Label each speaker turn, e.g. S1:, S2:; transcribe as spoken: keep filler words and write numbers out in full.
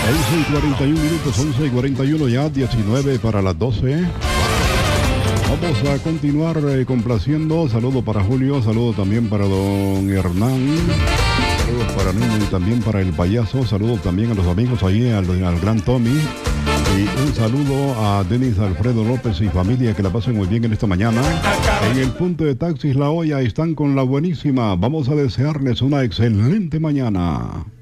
S1: once y cuarenta y uno minutos, once y cuarenta y uno ya, diecinueve para las doce. Vamos a continuar eh, complaciendo. Saludo para Julio, saludo también para don Hernán, saludos para Nino y también para el payaso, saludos también a los amigos ahí, al, al gran Tommy. Y un saludo a Denis Alfredo López y familia, que la pasen muy bien en esta mañana. En el punto de taxis La Hoya están con la buenísima. Vamos a desearles una excelente mañana.